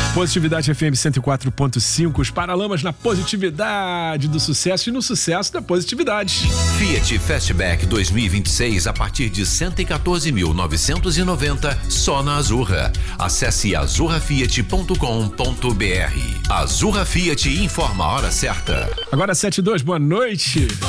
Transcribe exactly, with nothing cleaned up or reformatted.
Positividade F M cento e quatro ponto cinco, os Paralamas na positividade do sucesso e no sucesso da positividade. Fiat Fastback dois mil e vinte e seis a partir de cento e quatorze mil novecentos e noventa só na Azurra. Acesse azurra fiat ponto com ponto br. Azurra Fiat informa a hora certa. Agora sete e dois, boa noite.